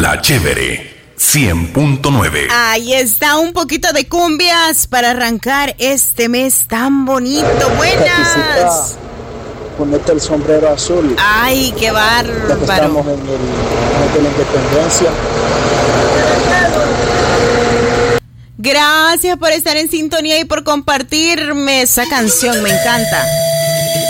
La Chévere 100.9. Ahí está un poquito de cumbias para arrancar este mes tan bonito. Buenas. Ponete el sombrero azul. Ay, qué bárbaro. Estamos en el mes de la independencia. Gracias por estar en sintonía y por compartirme esa canción, me encanta.